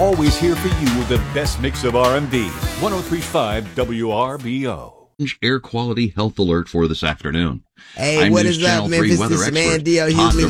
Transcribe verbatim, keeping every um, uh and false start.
always here for you with the best mix of R and B. one oh three point five W R B O. Air quality health alert for this afternoon. Hey, I'm what News is Channel up, three Memphis? weather This is man expert D L Honda Hughley,